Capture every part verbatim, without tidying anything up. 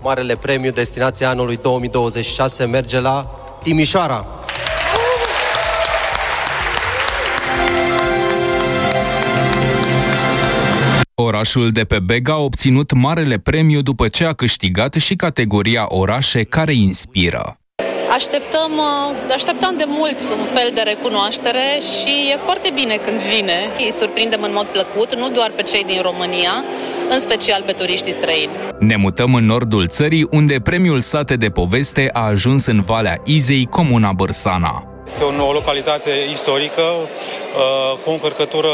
Marele premiu destinația anului două mii douăzeci și șase merge la Timișoara. Orașul de pe Bega a obținut marele premiu după ce a câștigat și categoria orașe care inspiră. Așteptăm, așteptam de mult un fel de recunoaștere și e foarte bine când vine. Îi surprindem în mod plăcut, nu doar pe cei din România, în special pe turiștii străini. Ne mutăm în nordul țării, unde premiul Sate de Poveste a ajuns în Valea Izei, comuna Bârsana. Este o localitate istorică, cu o încărcătură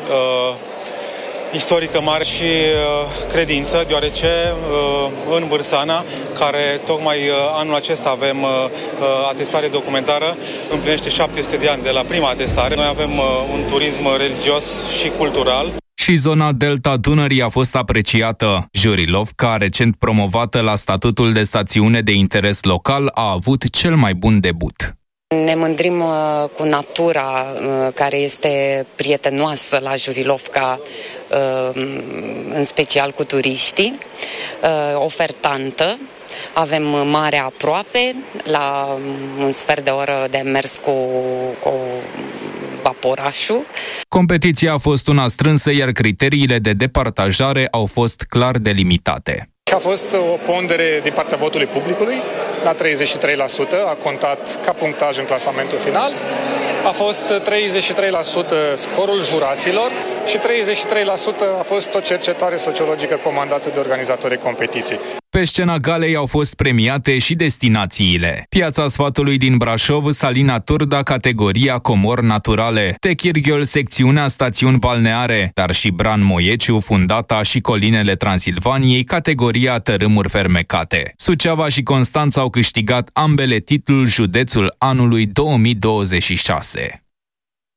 istorică mare și uh, credință, deoarece uh, în Bârsana, care tocmai uh, anul acesta avem uh, atestare documentară, împlinește șapte sute de ani de la prima atestare. Noi avem uh, un turism religios și cultural. Și zona Delta Dunării a fost apreciată. Jurilovca, recent promovată la statutul de stațiune de interes local, a avut cel mai bun debut. Ne mândrim uh, cu natura uh, care este prietenoasă la Jurilovca, uh, în special cu turiștii, uh, ofertantă. Avem marea aproape, la un sfert de oră de mers cu, cu vaporașul. Competiția a fost una strânsă, iar criteriile de departajare au fost clar delimitate. A fost o pondere din partea votului publicului, la treizeci și trei la sută, a contat ca punctaj în clasamentul final. A fost treizeci și trei la sută scorul juraților și treizeci și trei la sută a fost o cercetare sociologică comandată de organizatorii competiției. Pe scena galei au fost premiate și destinațiile. Piața Sfatului din Brașov, Salina Turda, categoria Comori Naturale, Techirghiol, secțiunea stațiuni balneare, dar și Bran Moieciu, Fundata și Colinele Transilvaniei, categoria Tărâmuri fermecate. Suceava și Constanța au câștigat ambele titlul Județul anului două mii douăzeci și șase.